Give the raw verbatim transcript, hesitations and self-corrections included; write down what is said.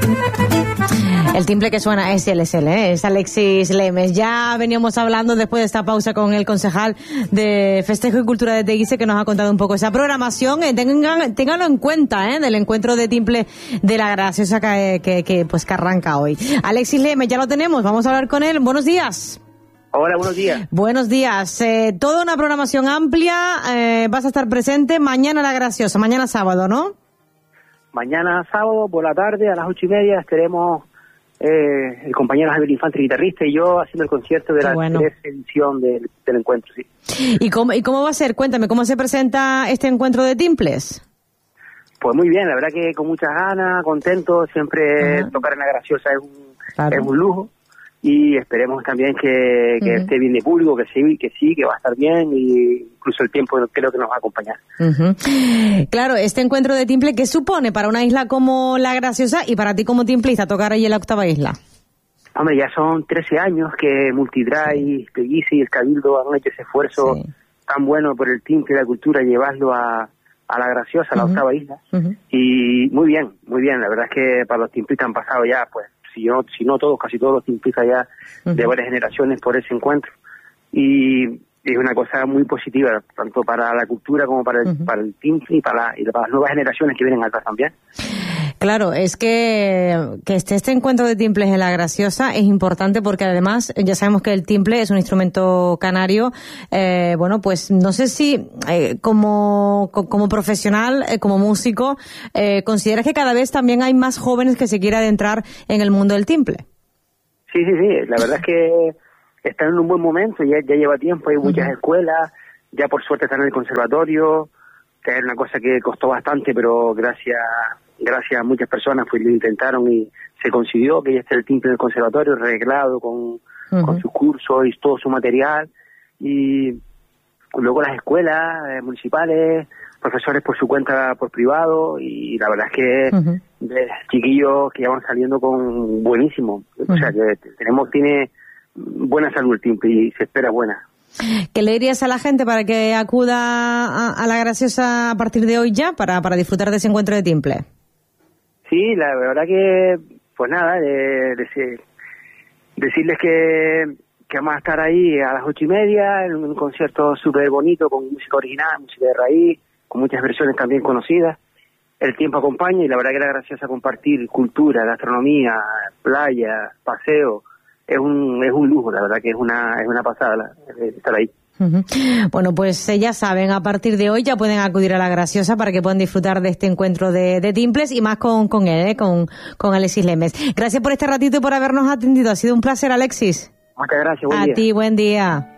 El timple que suena es L S L, ¿eh? Es Alexis Lemes. Ya veníamos hablando después de esta pausa con el concejal de Festejo y Cultura de Teguise, que nos ha contado un poco esa programación. Eh, tengan, ténganlo en cuenta, ¿eh? Del encuentro de timple de la Graciosa que, que, que, pues, que arranca hoy. Alexis Lemes, ya lo tenemos, vamos a hablar con él. Buenos días. Hola, buenos días. Buenos días. Eh, toda una programación amplia. Eh, vas a estar presente mañana la Graciosa, mañana sábado, ¿no? Mañana sábado por la tarde a las ocho y media estaremos eh, el compañero Javier Infante, guitarrista, y yo haciendo el concierto de Qué la bueno. tercera edición del, del encuentro. Sí. ¿Y cómo, ¿Y cómo va a ser? Cuéntame, ¿cómo se presenta este encuentro de timples? Pues muy bien, la verdad que con muchas ganas, contento, siempre uh-huh. tocar en la Graciosa es un, claro. es un lujo. Y esperemos también que, que uh-huh. esté bien de público, que sí, que sí, que va a estar bien, y incluso el tiempo creo que nos va a acompañar. Uh-huh. Claro, este encuentro de timple, ¿qué supone para una isla como La Graciosa y para ti como timplista tocar ahí en la octava isla? Hombre, ya son trece años que Multidrive, Teguise y el Cabildo han hecho ese esfuerzo sí. tan bueno por el timple y la cultura, llevarlo a, a La Graciosa, a la uh-huh. octava isla. Uh-huh. Y muy bien, muy bien, la verdad es que para los timplistas han pasado ya, pues, si no, si no todos, casi todos los timplistas ya uh-huh. de varias generaciones por ese encuentro. Y es una cosa muy positiva, tanto para la cultura como para el, uh-huh. para el timple y para, y para las nuevas generaciones que vienen atrás también. Claro, es que, que esté este encuentro de timples en La Graciosa es importante porque además ya sabemos que el timple es un instrumento canario. Eh, bueno, pues no sé si eh, como, como profesional, eh, como músico, eh, ¿consideras que cada vez también hay más jóvenes que se quieren adentrar en el mundo del timple? Sí, sí, sí. La verdad es que están en un buen momento, ya, ya lleva tiempo, hay muchas uh-huh. escuelas, ya por suerte están en el conservatorio, que es una cosa que costó bastante, pero gracias... gracias a muchas personas pues lo intentaron y se consiguió que ya esté el timple en el conservatorio arreglado con, uh-huh. con sus cursos y todo su material, y luego las escuelas eh, municipales, profesores por su cuenta por privado, y la verdad es que uh-huh. de chiquillos que ya van saliendo con buenísimo, uh-huh. o sea que tenemos tiene buena salud el timple y se espera buena. ¿Qué le dirías a la gente para que acuda a, a La Graciosa a partir de hoy ya para, para disfrutar de ese encuentro de timple? Sí, la verdad que, pues nada, de, de, decirles que, que vamos a estar ahí a las ocho y media en un concierto súper bonito con música original, música de raíz, con muchas versiones también conocidas. El tiempo acompaña y la verdad que La Graciosa compartir cultura, gastronomía, playa, paseo, es un es un lujo, la verdad que es una es una pasada la, estar ahí. Uh-huh. Bueno, pues eh, ya saben, a partir de hoy ya pueden acudir a La Graciosa para que puedan disfrutar de este encuentro de, de timples y más con, con él, ¿eh? con, con Alexis Lemes. Gracias por este ratito y por habernos atendido. Ha sido un placer, Alexis. Muchas gracias, buen a día. ti, buen día.